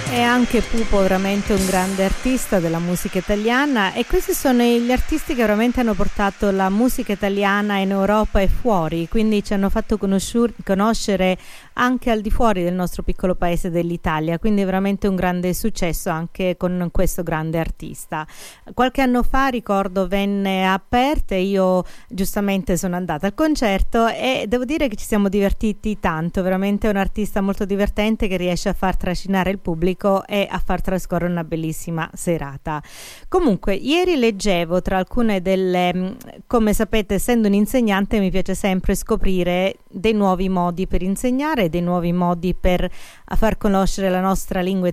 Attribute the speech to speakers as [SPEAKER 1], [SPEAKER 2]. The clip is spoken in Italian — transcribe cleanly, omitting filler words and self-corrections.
[SPEAKER 1] È anche Pupo veramente un grande artista della musica italiana, e questi sono gli artisti che veramente hanno portato la musica italiana in Europa e fuori, quindi ci hanno fatto conoscere anche al di fuori del nostro piccolo paese dell'Italia, quindi è veramente un grande successo anche con questo grande artista. Qualche anno fa, ricordo, venne a Perth e io giustamente sono andata al concerto e devo dire che ci siamo divertiti tanto, veramente è un artista molto divertente che riesce a far trascinare il pubblico e a far trascorrere una bellissima serata. Comunque, ieri leggevo tra alcune delle, come sapete, essendo un insegnante mi piace sempre scoprire dei nuovi modi per insegnare, dei nuovi modi per far conoscere la nostra lingua